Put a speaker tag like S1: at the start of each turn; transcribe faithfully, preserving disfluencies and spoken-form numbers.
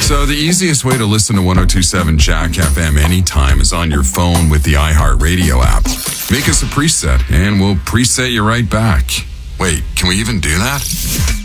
S1: So the easiest way to listen to one oh two point seven Jack F M anytime is on your phone with the iHeartRadio app. Make us a preset, and we'll preset you right back. Wait, can we even do that?